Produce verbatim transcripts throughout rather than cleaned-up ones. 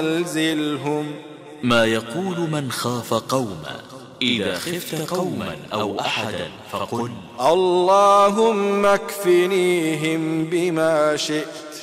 وزلزلهم. ما يقول من خاف قوما إذا خفت قوما أو أحدا فقل اللهم اكفنيهم بما شئت.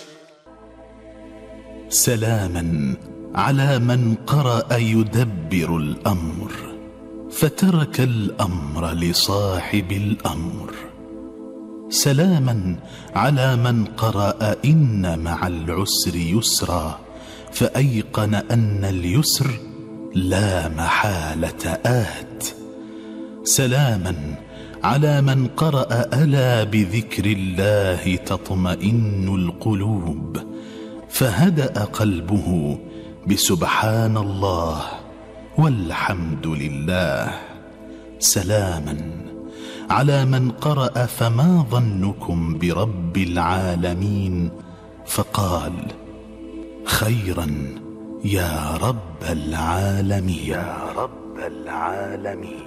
سلاما على من قرأ يدبر الأمر فترك الأمر لصاحب الأمر. سلاما على من قرأ إن مع العسر يسرا فأيقن أن اليسر لا محالة آت. سلاما على من قرأ ألا بذكر الله تطمئن القلوب فهدأ قلبه بسبحان الله والحمد لله. سلاما على من قرأ فما ظنكم برب العالمين فقال خيرا يا رب العالمين يا رب العالمين.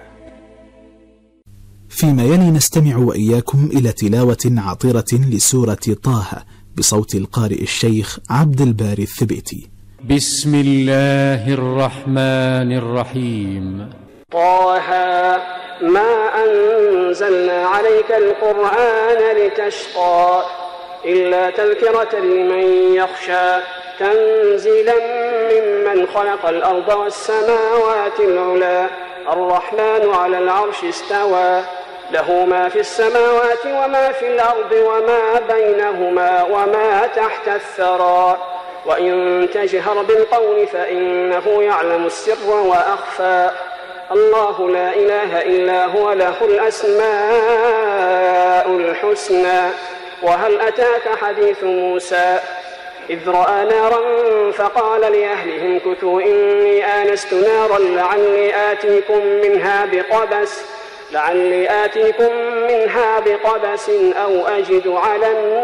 فيما يلي نستمع وإياكم إلى تلاوة عطرة لسورة طه بصوت القارئ الشيخ عبد الباري الثبيتي. بسم الله الرحمن الرحيم. طه ما أنزلنا عليك القرآن لتشقى إلا تذكرة لمن يخشى تنزيلا ممن خلق الأرض والسماوات العلى الرحمن على العرش استوى له ما في السماوات وما في الأرض وما بينهما وما تحت الثرى وإن تجهر بالقول فإنه يعلم السر وأخفى الله لا إله إلا هو له الأسماء الحسنى. وهل أتاك حديث موسى إذ رأى نارا فقال لأهلهم كثوا إني آنست نارا لعلي آتيكم منها بقبس لعلي آتيكم منها بقبس أو أجد على